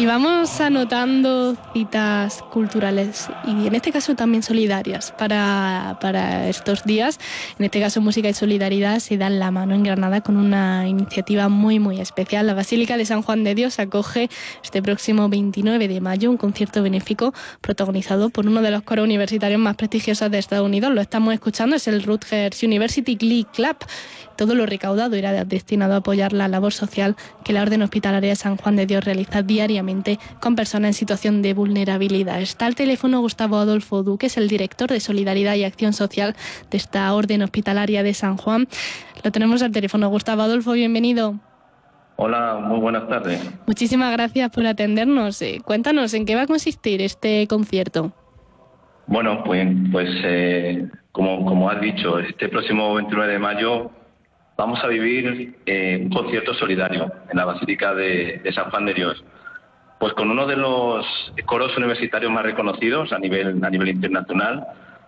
Y vamos anotando citas culturales y en este caso también solidarias para estos días. En este caso Música y Solidaridad se dan la mano en Granada con una iniciativa muy muy especial. La Basílica de San Juan de Dios acoge este próximo 29 de mayo un concierto benéfico protagonizado por uno de los coros universitarios más prestigiosos de Estados Unidos. Lo estamos escuchando, es el Rutgers University Glee Club. Todo lo recaudado irá destinado a apoyar la labor social que la Orden Hospitalaria de San Juan de Dios realiza diariamente con personas en situación de vulnerabilidad. Está al teléfono Gustavo Adolfo Duque, es el director de Solidaridad y Acción Social de esta Orden Hospitalaria de San Juan. Lo tenemos al teléfono. Gustavo Adolfo, bienvenido. Hola, muy buenas tardes. Muchísimas gracias por atendernos. Cuéntanos, ¿en qué va a consistir este concierto? Bueno, pues como has dicho, este próximo 29 de mayo vamos a vivir un concierto solidario en la Basílica de San Juan de Dios, pues con uno de los coros universitarios más reconocidos a nivel internacional.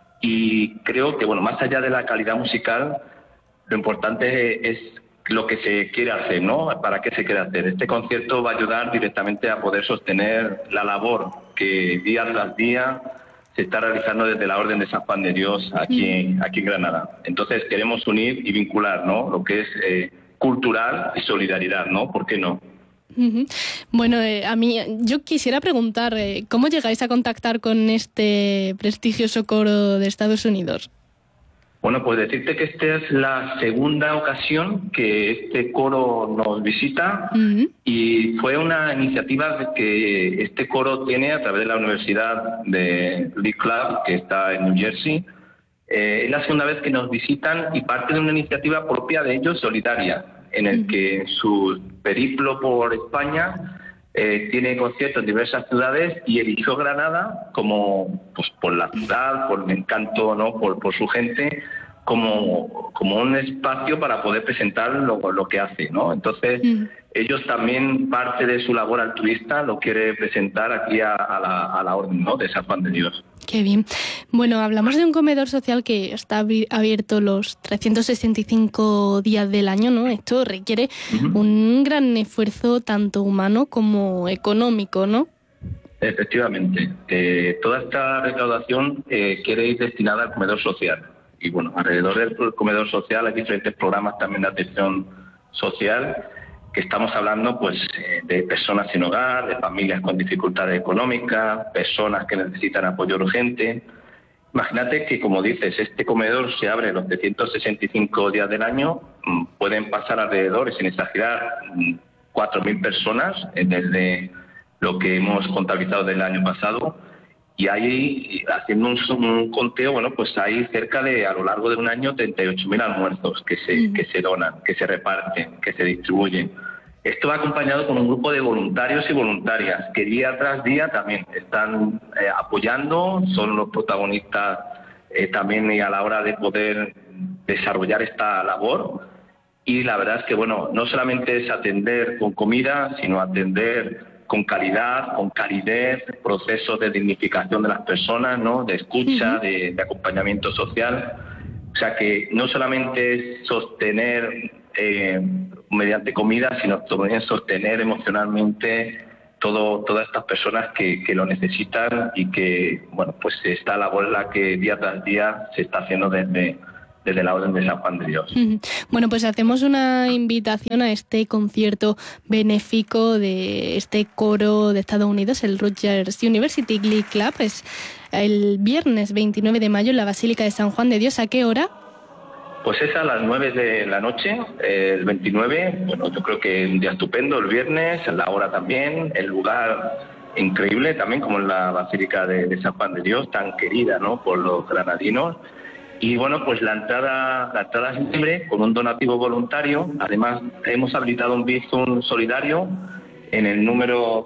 Y creo que, más allá de la calidad musical, lo importante es lo que se quiere hacer, ¿no? ¿Para qué se quiere hacer? Este concierto va a ayudar directamente a poder sostener la labor que día tras día se está realizando desde la Orden de San Juan de Dios aquí en Granada. Entonces queremos unir y vincular, ¿no?, lo que es cultural y solidaridad, ¿no? ¿Por qué no? Uh-huh. Bueno, yo quisiera preguntar, ¿cómo llegáis a contactar con este prestigioso coro de Estados Unidos? Bueno, pues decirte que esta es la segunda ocasión que este coro nos visita. Uh-huh. Y fue una iniciativa que este coro tiene a través de la Universidad de Glee Club, que está en New Jersey. Es la segunda vez que nos visitan y parte de una iniciativa propia de ellos, solidaria, en el que en su periplo por España tiene conciertos en diversas ciudades y eligió Granada como, pues, por la ciudad, por el encanto, ¿no?, por su gente, como un espacio para poder presentar lo que hace, ¿no? Entonces, ellos también, parte de su labor altruista, lo quiere presentar aquí a la Orden, ¿no?, de San Juan de Dios. Qué bien. Bueno, hablamos de un comedor social que está abierto los 365 días del año, ¿no? Esto requiere un gran esfuerzo tanto humano como económico, ¿no? Efectivamente. Toda esta recaudación quiere ir destinada al comedor social. Y alrededor del comedor social hay diferentes programas también de atención social, que estamos hablando pues de personas sin hogar, de familias con dificultades económicas, personas que necesitan apoyo urgente. Imagínate que, como dices, este comedor se abre los 365 días del año, pueden pasar alrededor, sin exagerar, 4.000 personas desde lo que hemos contabilizado del año pasado. Y ahí, haciendo un conteo, pues hay cerca de, a lo largo de un año, 38.000 almuerzos que se donan, que se reparten, que se distribuyen. Esto va acompañado con un grupo de voluntarios y voluntarias que día tras día también están apoyando, son los protagonistas también a la hora de poder desarrollar esta labor. Y la verdad es que, no solamente es atender con comida, sino atender con calidad, con calidez, procesos de dignificación de las personas, ¿no?, de escucha, de acompañamiento social. O sea que no solamente es sostener mediante comida, sino también sostener emocionalmente todas estas personas que lo necesitan y que, pues esta labor es la que día tras día se está haciendo desde la Orden de San Juan de Dios. Bueno, pues hacemos una invitación a este concierto benéfico de este coro de Estados Unidos, el Rutgers University Glee Club. Es el viernes 29 de mayo en la Basílica de San Juan de Dios. ¿A qué hora? Pues es a las 9 de la noche, el 29. Yo creo que es un día estupendo, el viernes, la hora también, el lugar increíble también, como en la Basílica de San Juan de Dios, tan querida, ¿no?, por los granadinos. Y pues la entrada es libre, con un donativo voluntario. Además, hemos habilitado un Bizum solidario en el número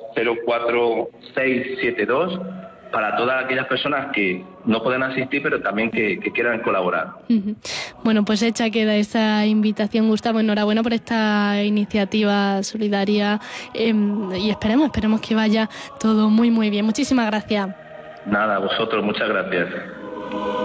04672 para todas aquellas personas que no pueden asistir, pero también que quieran colaborar. Bueno, pues hecha queda esa invitación, Gustavo. Enhorabuena por esta iniciativa solidaria y esperemos que vaya todo muy, muy bien. Muchísimas gracias. Nada, a vosotros, muchas gracias.